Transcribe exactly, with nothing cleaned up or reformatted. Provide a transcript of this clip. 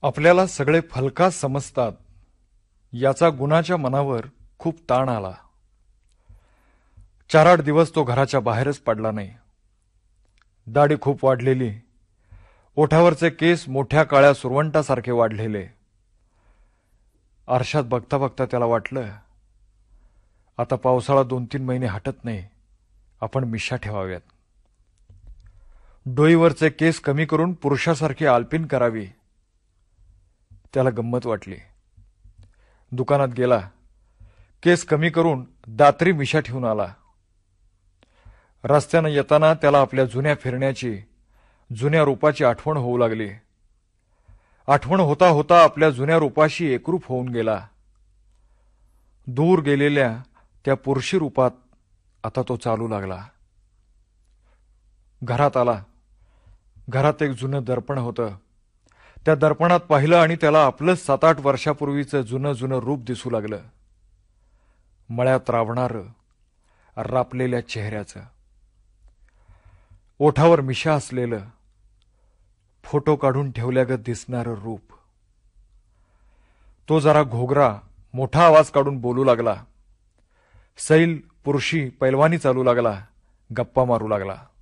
आपल्याला सगळे फलकास समजतात याचा गुणाच्या मनावर खूप ताण आला. चार आठ दिवस तो घराच्या बाहेरच पडला नाही. दाढी खूप वाढलेली, ओठावरचे केस मोठ्या काळ्या सुरवंटासारखे वाढलेले. आरशात बघता बघता त्याला वाटलं, आता पावसाळा दोन तीन महिने हटत नाही, आपण मिशा ठेवाव्यात. डोईवरचे केस कमी करून पुरुषासारखी आलपीन करावी. त्याला गंमत वाटली. दुकानात गेला, केस कमी करून दात्री मिशा ठेवून आला. रस्त्यानं येताना त्याला आपल्या जुन्या फिरण्याची, जुन्या रूपाची आठवण होऊ लागली. आठवण होता होता आपल्या जुन्या रूपाशी एकरूप होऊन गेला. दूर गेलेल्या त्या पुरुषी रूपात आता तो चालू लागला. घरात आला. घरात एक जुनं दर्पण होतं. त्या दर्पणात पाहिलं आणि त्याला आपलं सात आठ वर्षापूर्वीचं जुनं जुनं रूप दिसू लागलं. मळ्यात राबणारं, रापलेल्या चेहऱ्याचं, ओठावर मिशा असलेलं, फोटो काढून ठेवल्यागत दिसणारं रूप. तो जरा घोगरा, मोठा आवाज काढून बोलू लागला. सैल पुरुषी पैलवानी चालू लागला, गप्पा मारू लागला.